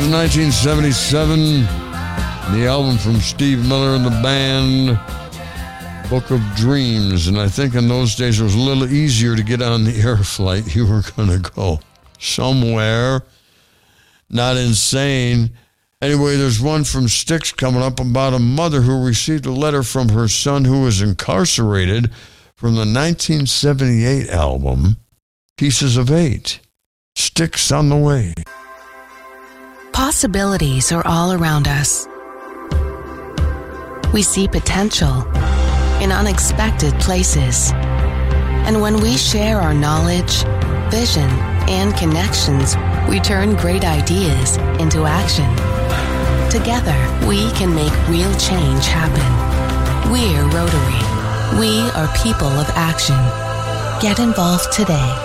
from 1977, the album from Steve Miller and the band, Book of Dreams. And I think in those days it was a little easier to get on the air flight. You were going to go somewhere, not insane. Anyway, there's one from Styx coming up about a mother who received a letter from her son who was incarcerated from the 1978 album, Pieces of Eight. Styx on the way. Possibilities are all around us. We see potential in unexpected places. And when we share our knowledge, vision, and connections, we turn great ideas into action. Together, we can make real change happen. We're Rotary. We are people of action. Get involved today